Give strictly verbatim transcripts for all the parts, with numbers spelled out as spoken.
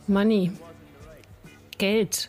Money, Geld.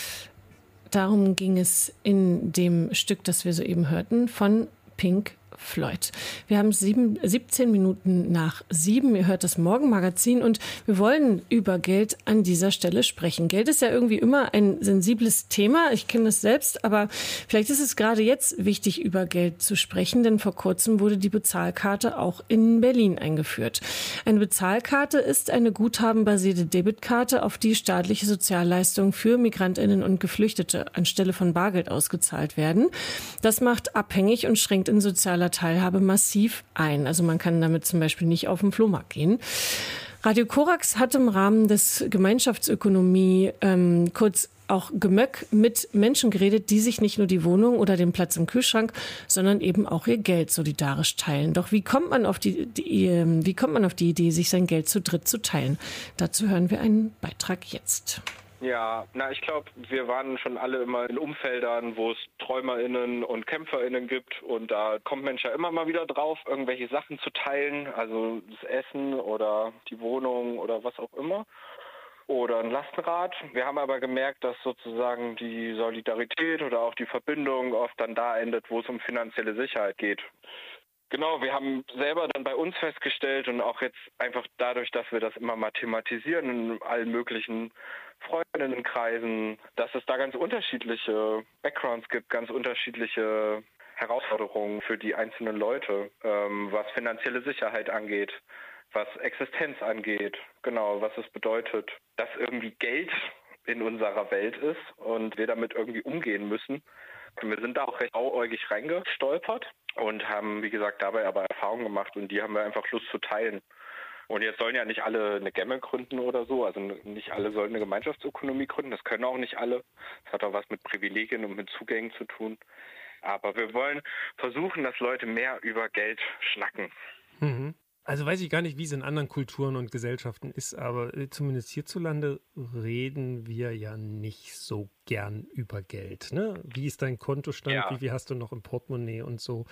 Darum ging es in dem Stück, das wir soeben hörten, von Pink Floyd. Wir haben sieben, siebzehn Minuten nach sieben. Ihr hört das Morgenmagazin und wir wollen über Geld an dieser Stelle sprechen. Geld ist ja irgendwie immer ein sensibles Thema. Ich kenne das selbst, aber vielleicht ist es gerade jetzt wichtig, über Geld zu sprechen, denn vor kurzem wurde die Bezahlkarte auch in Berlin eingeführt. Eine Bezahlkarte ist eine guthabenbasierte Debitkarte, auf die staatliche Sozialleistungen für MigrantInnen und Geflüchtete anstelle von Bargeld ausgezahlt werden. Das macht abhängig und schränkt in sozialer Teilhabe massiv ein. Also man kann damit zum Beispiel nicht auf den Flohmarkt gehen. Radio Korax hat im Rahmen des Gemeinschaftsökonomie, ähm, kurz auch Gemöck, mit Menschen geredet, die sich nicht nur die Wohnung oder den Platz im Kühlschrank, sondern eben auch ihr Geld solidarisch teilen. Doch wie kommt man auf die, die ähm, wie kommt man auf die Idee, sich sein Geld zu dritt zu teilen? Dazu hören wir einen Beitrag jetzt. Ja, na, ich glaube, wir waren schon alle immer in Umfeldern, wo es TräumerInnen und KämpferInnen gibt und da kommt Mensch ja immer mal wieder drauf, irgendwelche Sachen zu teilen, also das Essen oder die Wohnung oder was auch immer oder ein Lastenrad. Wir haben aber gemerkt, dass sozusagen die Solidarität oder auch die Verbindung oft dann da endet, wo es um finanzielle Sicherheit geht. Genau, wir haben selber dann bei uns festgestellt und auch jetzt einfach dadurch, dass wir das immer mal thematisieren in allen möglichen Freundinnenkreisen, dass es da ganz unterschiedliche Backgrounds gibt, ganz unterschiedliche Herausforderungen für die einzelnen Leute, ähm, was finanzielle Sicherheit angeht, was Existenz angeht, genau, was es bedeutet, dass irgendwie Geld in unserer Welt ist und wir damit irgendwie umgehen müssen. Wir sind da auch recht auäugig reingestolpert und haben, wie gesagt, dabei aber Erfahrungen gemacht und die haben wir einfach Lust zu teilen. Und jetzt sollen ja nicht alle eine Gemme gründen oder so, also nicht alle sollen eine Gemeinschaftsökonomie gründen, das können auch nicht alle. Das hat auch was mit Privilegien und mit Zugängen zu tun. Aber wir wollen versuchen, dass Leute mehr über Geld schnacken. Mhm. Also weiß ich gar nicht, wie es in anderen Kulturen und Gesellschaften ist, aber zumindest hierzulande reden wir ja nicht so gern über Geld. Ne? Wie ist dein Kontostand? Ja. Wie viel hast du noch im Portemonnaie und so?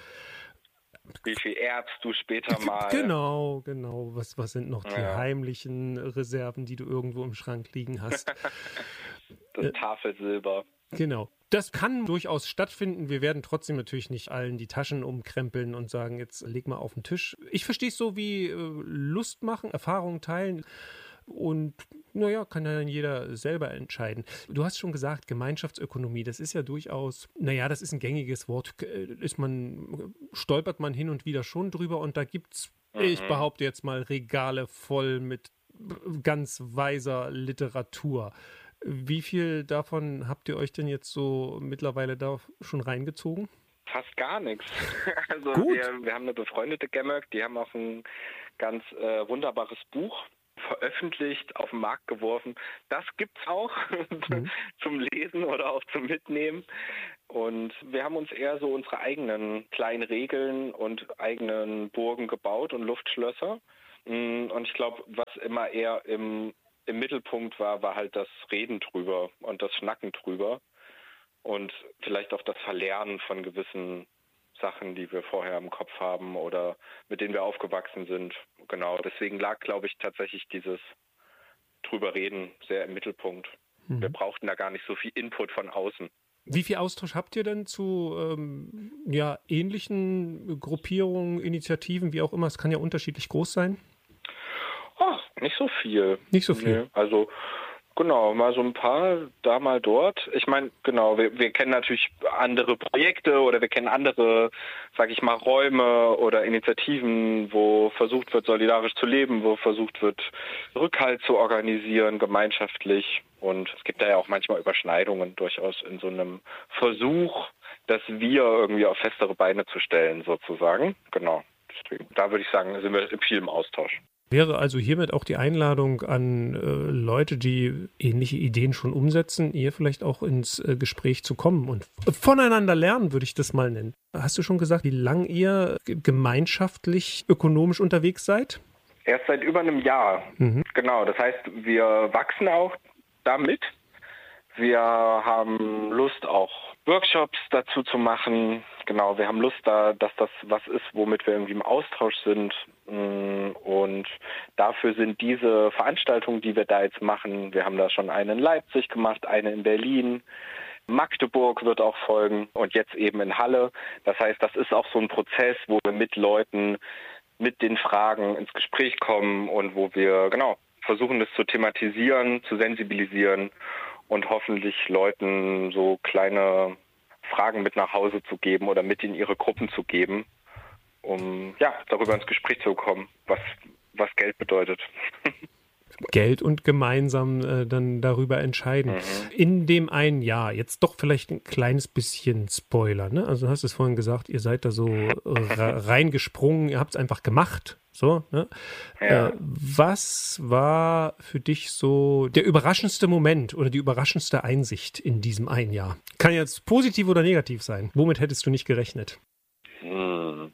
Wie viel erbst du später mal? Genau, genau. Was, was sind noch die Ja. heimlichen Reserven, die du irgendwo im Schrank liegen hast? Das äh, Tafelsilber. Genau. Das kann durchaus stattfinden. Wir werden trotzdem natürlich nicht allen die Taschen umkrempeln und sagen, jetzt leg mal auf den Tisch. Ich verstehe es so wie äh, Lust machen, Erfahrungen teilen und naja, kann ja dann jeder selber entscheiden. Du hast schon gesagt, Gemeinschaftsökonomie, das ist ja durchaus, naja, das ist ein gängiges Wort. Ist man, stolpert man hin und wieder schon drüber und da gibt's, mhm. ich behaupte jetzt mal, Regale voll mit ganz weiser Literatur. Wie viel davon habt ihr euch denn jetzt so mittlerweile da schon reingezogen? Fast gar nichts. Also Gut. Wir, wir haben eine befreundete Gemöck, die haben auch ein ganz äh, wunderbares Buch veröffentlicht, auf den Markt geworfen. Das gibt's auch mhm. zum Lesen oder auch zum Mitnehmen. Und wir haben uns eher so unsere eigenen kleinen Regeln und eigenen Burgen gebaut und Luftschlösser. Und ich glaube, was immer eher im Im Mittelpunkt war, war halt das Reden drüber und das Schnacken drüber und vielleicht auch das Verlernen von gewissen Sachen, die wir vorher im Kopf haben oder mit denen wir aufgewachsen sind. Genau, deswegen lag, glaube ich, tatsächlich dieses drüber reden sehr im Mittelpunkt. Mhm. Wir brauchten da gar nicht so viel Input von außen. Wie viel Austausch habt ihr denn zu ähm, ja, ähnlichen Gruppierungen, Initiativen, wie auch immer? Es kann ja unterschiedlich groß sein. Oh, nicht so viel. Nicht so viel. Nee, also genau, mal so ein paar da, mal dort. Ich meine, genau, wir, wir kennen natürlich andere Projekte oder wir kennen andere, sag ich mal, Räume oder Initiativen, wo versucht wird, solidarisch zu leben, wo versucht wird, Rückhalt zu organisieren, gemeinschaftlich. Und es gibt da ja auch manchmal Überschneidungen durchaus in so einem Versuch, das Wir irgendwie auf festere Beine zu stellen, sozusagen. Genau, deswegen, da würde ich sagen, sind wir viel im Austausch. Wäre also hiermit auch die Einladung an äh, Leute, die ähnliche Ideen schon umsetzen, ihr vielleicht auch ins äh, Gespräch zu kommen und voneinander lernen, würde ich das mal nennen. Hast du schon gesagt, wie lange ihr g- gemeinschaftlich, ökonomisch unterwegs seid? Erst seit über einem Jahr. Mhm. Genau, das heißt, wir wachsen auch damit. Wir haben Lust, auch Workshops dazu zu machen. Genau, wir haben Lust da, dass das was ist, womit wir irgendwie im Austausch sind. Und dafür sind diese Veranstaltungen, die wir da jetzt machen, wir haben da schon eine in Leipzig gemacht, eine in Berlin, Magdeburg wird auch folgen und jetzt eben in Halle. Das heißt, das ist auch so ein Prozess, wo wir mit Leuten, mit den Fragen ins Gespräch kommen und wo wir, genau, versuchen, das zu thematisieren, zu sensibilisieren und hoffentlich Leuten so kleine Fragen mit nach Hause zu geben oder mit in ihre Gruppen zu geben, um ja darüber ins Gespräch zu kommen, was, was Geld bedeutet. Geld und gemeinsam äh, dann darüber entscheiden. Mhm. In dem einen Jahr, jetzt doch vielleicht ein kleines bisschen Spoiler, ne? Also du hast es vorhin gesagt, ihr seid da so ra- reingesprungen, ihr habt es einfach gemacht. So, ne? Ja. Äh, was war für dich so der überraschendste Moment oder die überraschendste Einsicht in diesem einen Jahr? Kann jetzt positiv oder negativ sein. Womit hättest du nicht gerechnet? Hm.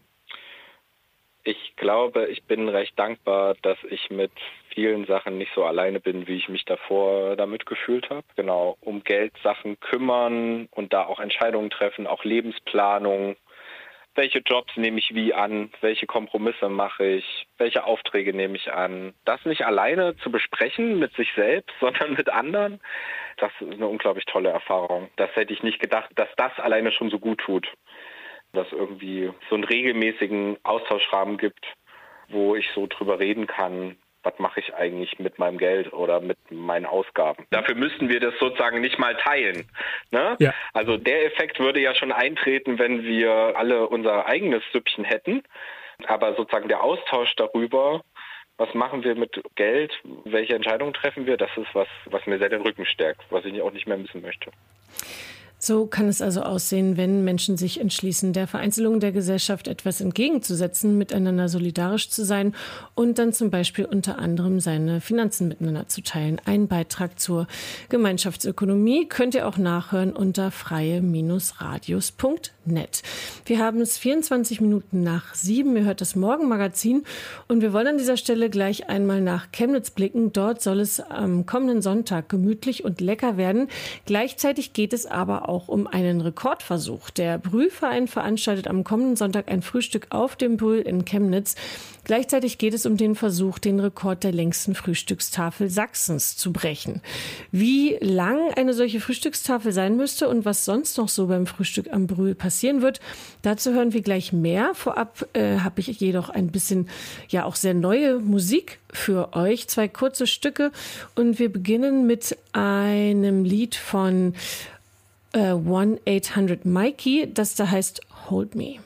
Ich glaube, ich bin recht dankbar, dass ich mit vielen Sachen nicht so alleine bin, wie ich mich davor damit gefühlt habe. Genau, um Geldsachen kümmern und da auch Entscheidungen treffen, auch Lebensplanung. Welche Jobs nehme ich wie an? Welche Kompromisse mache ich? Welche Aufträge nehme ich an? Das nicht alleine zu besprechen mit sich selbst, sondern mit anderen, das ist eine unglaublich tolle Erfahrung. Das hätte ich nicht gedacht, dass das alleine schon so gut tut. Dass irgendwie so einen regelmäßigen Austauschrahmen gibt, wo ich so drüber reden kann, was mache ich eigentlich mit meinem Geld oder mit meinen Ausgaben. Dafür müssten wir das sozusagen nicht mal teilen. Ne? Ja. Also der Effekt würde ja schon eintreten, wenn wir alle unser eigenes Süppchen hätten. Aber sozusagen der Austausch darüber, was machen wir mit Geld, welche Entscheidungen treffen wir, das ist was, was mir sehr den Rücken stärkt, was ich auch nicht mehr missen möchte. So kann es also aussehen, wenn Menschen sich entschließen, der Vereinzelung der Gesellschaft etwas entgegenzusetzen, miteinander solidarisch zu sein und dann zum Beispiel unter anderem seine Finanzen miteinander zu teilen. Ein Beitrag zur Gemeinschaftsökonomie könnt ihr auch nachhören unter freie Radios punkt net. Wir haben es vierundzwanzig Minuten nach sieben. Ihr hört das Morgenmagazin und wir wollen an dieser Stelle gleich einmal nach Chemnitz blicken. Dort soll es am kommenden Sonntag gemütlich und lecker werden. Gleichzeitig geht es aber auch um einen Rekordversuch. Der Brühlverein veranstaltet am kommenden Sonntag ein Frühstück auf dem Brühl in Chemnitz. Gleichzeitig geht es um den Versuch, den Rekord der längsten Frühstückstafel Sachsens zu brechen. Wie lang eine solche Frühstückstafel sein müsste und was sonst noch so beim Frühstück am Brühl passieren wird, dazu hören wir gleich mehr. Vorab äh, habe ich jedoch ein bisschen, ja auch sehr neue Musik für euch. Zwei kurze Stücke und wir beginnen mit einem Lied von äh, one eight hundred Mikey, das da heißt Hold Me.